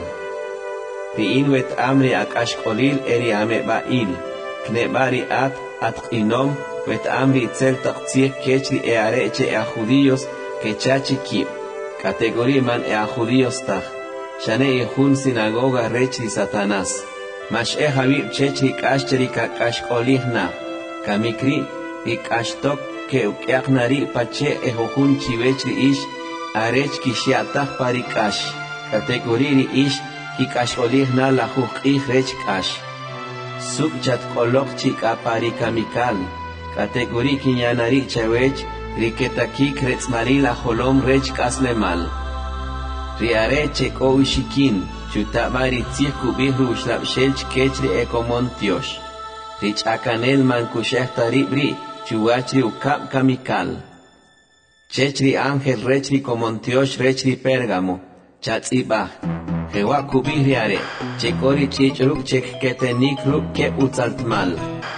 ti inwet amri akashkolil eri amebail knebari at atqinom wet amri itzel taqtzih kechri e areche e a judíos kechachi kib categoría man e a judíos tach shane e jun sinagoga rechri Satanás mash e habib chechri kashcheri kakashkolihna kamikri ikashtok que ukeaknari pache e hojun chivechri ish arech kishiatach parikash categoriri ish kikasholihna la hukih rech kash subchat kolok chika parikamikal categori kinyanari chawech riketakik retzmari la holom rech kaslemal riareche ko ushikin chutabari tzih kubihru shlabshelch kechri ekomontiosh rich akanel mankushehtari bri chuachri ukab kamikal chechri ángel rechri komontiosh rechri Pérgamo chatzibah Jehová kubihri are chekori chichruk chek ketenik ruk ke utzaltmal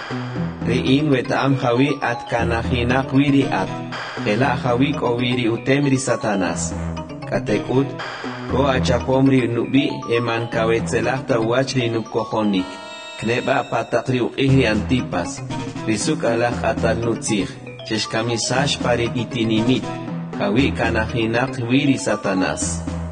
riin wetam hawi at kanahinak wiri at ela hawi ko wiri utemri Satanás katekut ko achapomri nubi eman kawetzelachta wachri nukohonik kneba patakri uqihri Antipas risuk alach atal nutzih cheshkamisash pari itinimit hawi kanahinak wiri Satanás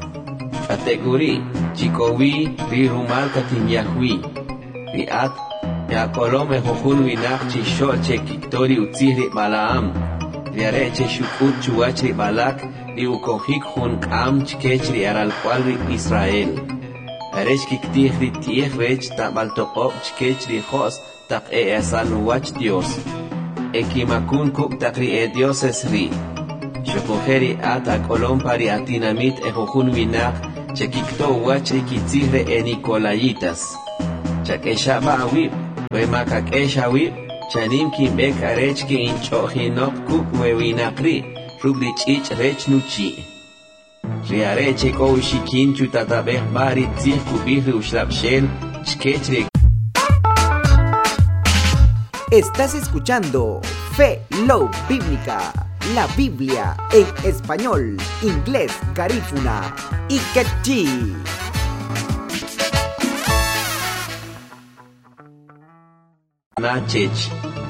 kategori chikowi ri rumal katin yahwi ri at ya kolome hojun winak chishol chekiktori utzihri Balaam ri areche shukut chuachri Balak ri ukohik hun kam chkechri aral kwalri Israel arech kiktihri tieh rech tabaltoqob chkechri jos tak e asal wach Dios ekimakun kuk takri e Dios esri Shopojeri ata kolon pari atinamit ejojun winak, chekikto wachri kitzihre e Nicolayitas. Chakeshaba awib, wemakakesha awib, chanim kimbek arechki inchohinok kuk wewinakri, rugri chich rech nuchi. Riareche ko ushikin chutatabeh bari tzih kubihri ushlapshel, chkechri. Estás escuchando Fe Love Bíblica, la Biblia en español, inglés, garífuna y quechí. Nachech,